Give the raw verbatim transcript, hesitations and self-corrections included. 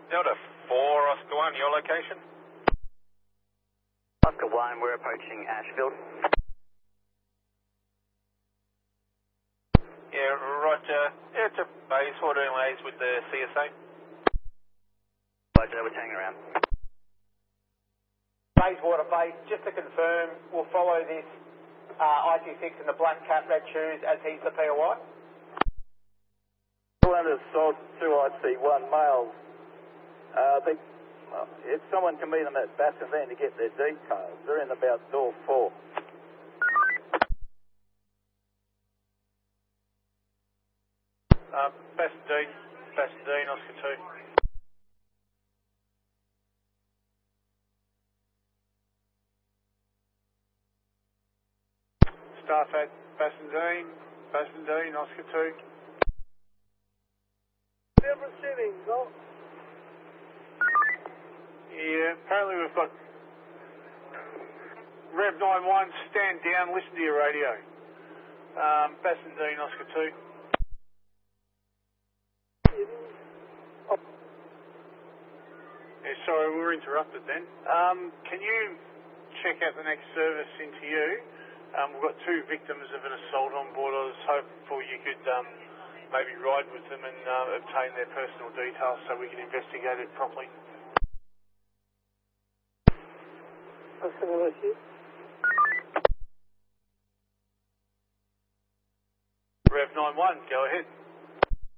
Delta four, Oscar one, your location? Oscar one, we're approaching Ashfield. Yeah, roger. Yeah, it's a base, four doing lays with the C S A. Roger, we're turning around. Bayswater base, just to confirm, we'll follow this uh, I T six in the black cap, red shoes as he's the P O I. One is sold two I C one males. Uh, they, uh, if someone can meet them at Bassin then to get their details, they're in about door four. Uh, Basildine, Basildine, Oscar two. Staff at Basildine, Basildine, Oscar two. Never sitting, go. Yeah, apparently we've got Rev nine one, stand down, listen to your radio. Um, Basildine, Oscar two. Yeah, sorry, we were interrupted then. Um, can you check out the next service into you? Um, we've got two victims of an assault on board. I was hopeful you could um, maybe ride with them and uh, obtain their personal details so we can investigate it properly. Rev nine one, go ahead.